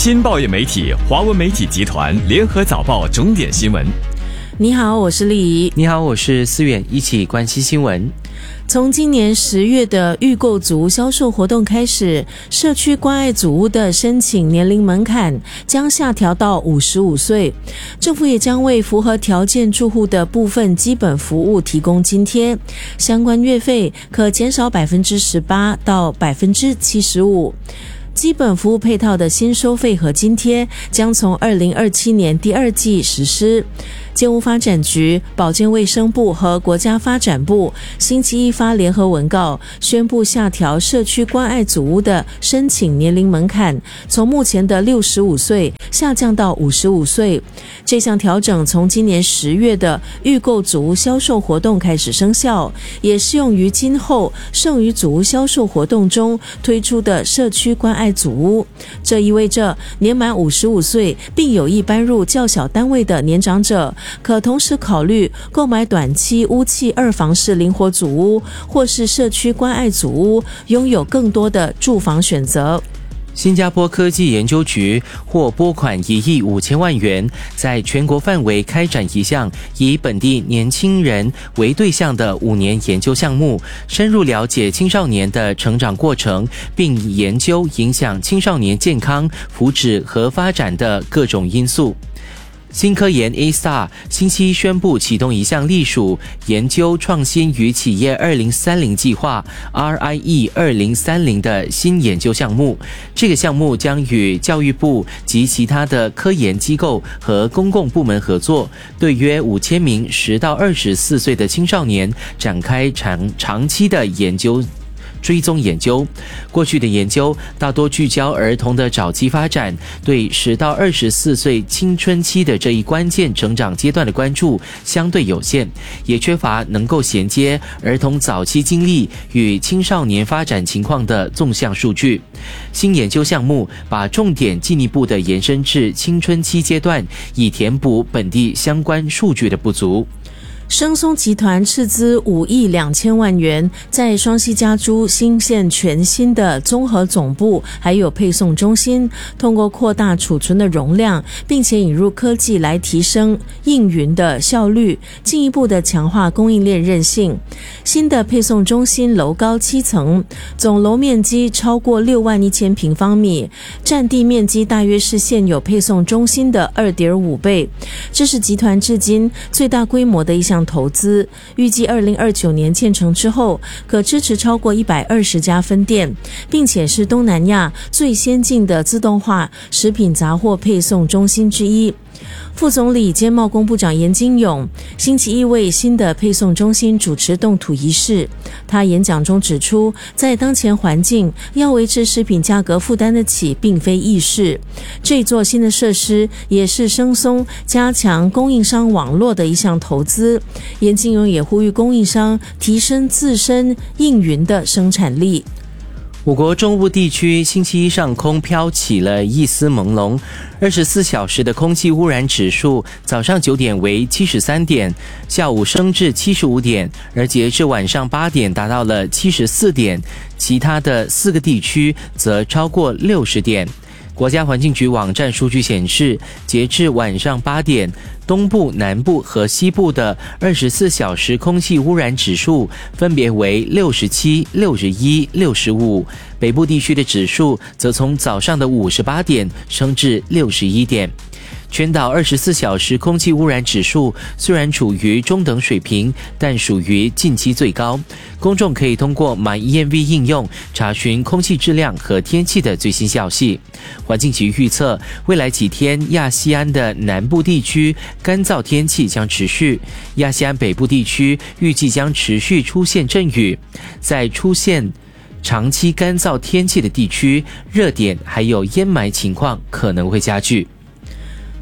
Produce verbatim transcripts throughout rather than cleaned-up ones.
新报业媒体华文媒体集团联合早报重点新闻。 你好，我是丽怡。 你好，我是思远，一起关心新闻。 从今年十月的预购组屋销售活动开始，社区关爱组屋的申请年龄门槛将下调到五十五岁。政府也将为符合条件住户的部分基本服务提供津贴，相关月费可减少百分之十八到百分之七十五。基本服务配套的新收费和津贴将从二零二七年第二季实施。建屋发展局、保健卫生部和国家发展部星期一发联合文告，宣布下调社区关爱组屋的申请年龄门槛，从目前的六十五岁下降到五十五岁。这项调整从今年十月的预购组屋销售活动开始生效，也适用于今后剩余组屋销售活动中推出的社区关爱组屋。这意味着年满五十五岁并有意搬入较小单位的年长者，可同时考虑购买短期屋契二房式灵活组屋或是社区关爱组屋，拥有更多的住房选择。 新加坡科技研究局获拨款一亿五千万元，在全国范围开展一项以本地年轻人为对象的五年研究项目，深入了解青少年的成长过程，并研究影响青少年健康、福祉和发展的各种因素。新科研 A Star 星期一宣布启动一项隶属研究创新与企业二零三零计划 R I E 二零三零的新研究项目。这个项目将与教育部及其他的科研机构和公共部门合作，对约五千名十到二十四岁的青少年展开长长期的研究追踪研究。过去的研究大多聚焦儿童的早期发展，对十到二十四岁青春期的这一关键成长阶段的关注相对有限，也缺乏能够衔接儿童早期经历与青少年发展情况的纵向数据。新研究项目把重点进一步的延伸至青春期阶段，以填补本地相关数据的不足。 生松集团斥资五亿两千万元，在双溪加租新建全新的综合总部，还有配送中心，通过扩大储存的容量，并且引入科技来提升运营的效率，进一步的强化供应链韧性。新的配送中心楼高七层，总楼面积超过六万一千平方米，占地面积大约是现有配送中心的 二点五倍。这是集团至今最大规模的一项投资，预计二零二九年建成之后，可支持超过一百二十家分店，并且是东南亚最先进的自动化食品杂货配送中心之一。副总理兼贸工部长严金勇星期一为新的配送中心主持动土仪式。他演讲中指出，在当前环境，要维持食品价格负担得起并非易事。这座新的设施也是生松加强供应商网络的一项投资。严金勇也呼吁供应商提升自身应云的生产力。 我国中部地区星期一上空飘起了一丝朦胧，二十四小时的空气污染指数早上九点为七十三点，下午升至七十五点，而截至晚上八点达到了七十四点，其他的四个地区则超过六十点。国家环境局网站数据显示，截至晚上八点，东部、南部和西部的二十四小时空气污染指数分别为六十七、六十一、六十五，北部地区的指数则从早上的五十八点升至六十一点。全岛二十四小时空气污染指数虽然处于中等水平，但属于近期最高。公众可以通过 MyEMV 应用查询空气质量和天气的最新消息。环境局预测，未来几天亚细安的南部地区干燥天气将持续，亚细安北部地区预计将持续出现阵雨。在出现长期干燥天气的地区，热点还有烟霾情况可能会加剧。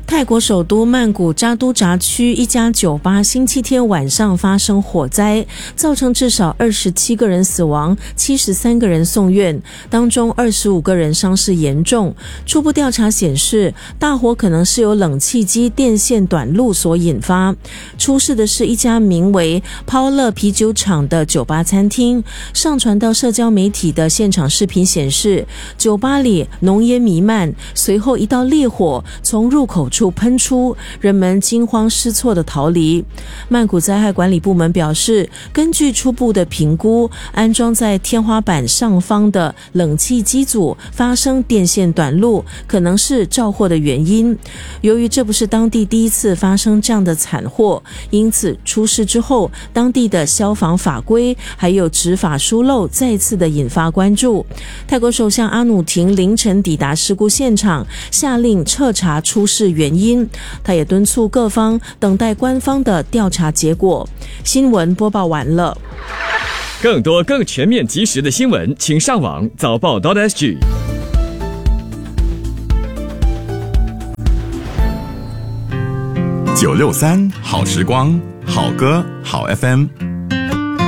泰国首都曼谷扎都扎区一家酒吧星期天晚上发生火灾，造成至少二十七个人死亡，七十三个人送院，当中二十五个人伤势严重。初步调查显示，大火可能是由冷气机电线短路所引发。出事的是一家名为泡乐啤酒厂的酒吧餐厅，上传到社交媒体的现场视频显示，酒吧里浓烟弥漫，随后一道烈火从入口处喷出，人们惊慌失措地逃离。曼谷灾害管理部门表示，根据初步的评估，安装在天花板上方的冷气机组发生电线短路，可能是肇祸的原因。由于这不是当地第一次发生这样的惨祸，因此出事之后，当地的消防法规还有执法疏漏再次的引发关注。泰国首相阿努廷凌晨抵达事故现场，下令彻查出事原因。他也敦促各方等待官方的调查结果。新闻播报完了。 更多更全面及时的新闻，请上网早报 .sg。 九六三好时光，好歌好 F M。